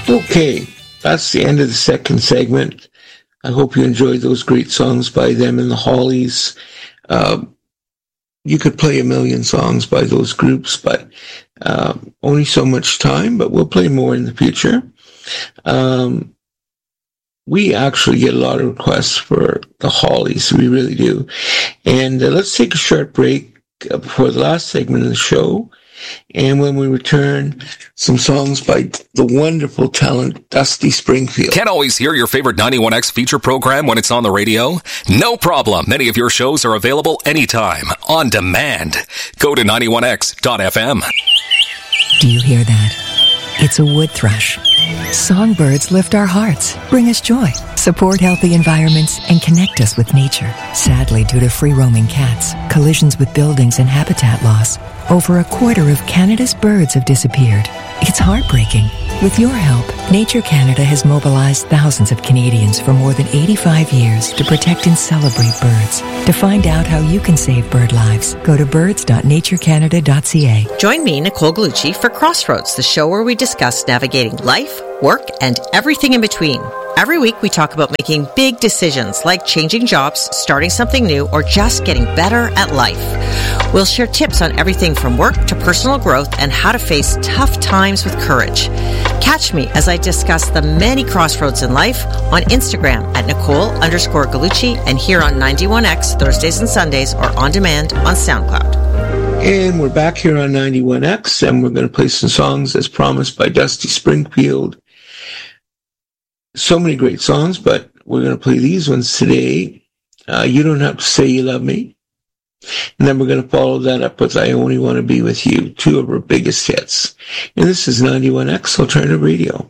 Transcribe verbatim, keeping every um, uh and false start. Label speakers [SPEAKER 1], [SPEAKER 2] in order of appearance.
[SPEAKER 1] Okay, that's the end of the second segment. I hope you enjoyed those great songs by them and the Hollies. Uh, you could play a million songs by those groups, but uh, only so much time, but we'll play more in the future. Um, we actually get a lot of requests for the Hollies. We really do. And uh, let's take a short break before the last segment of the show. And when we return, some songs by the wonderful talent Dusty Springfield.
[SPEAKER 2] Can't always hear your favorite ninety-one X feature program when it's on the radio? No problem. Many of your shows are available anytime, on demand. Go to ninety-one X dot F M.
[SPEAKER 3] Do you hear that? It's a wood thrush. Songbirds lift our hearts, bring us joy, support healthy environments, and connect us with nature. Sadly, due to free-roaming cats, collisions with buildings, and habitat loss, over a quarter of Canada's birds have disappeared. It's heartbreaking. With your help, Nature Canada has mobilized thousands of Canadians for more than eighty-five years to protect and celebrate birds. To find out how you can save bird lives, go to birds dot nature canada dot c a.
[SPEAKER 4] Join me, Nicole Gallucci, for Crossroads, the show where we discuss navigating life, work, and everything in between. Every week, we talk about making big decisions like changing jobs, starting something new, or just getting better at life. We'll share tips on everything from work to personal growth and how to face tough times with courage. Catch me as I discuss the many crossroads in life on Instagram at Nicole underscore Gallucci and here on ninety-one X Thursdays and Sundays or on demand on SoundCloud.
[SPEAKER 1] And we're back here on ninety-one X, and we're going to play some songs as promised by Dusty Springfield. So many great songs, but we're going to play these ones today. Uh, You Don't Have to Say You Love Me. And then we're going to follow that up with I Only Want to Be With You, two of her biggest hits. And this is ninety-one X Alternative Radio.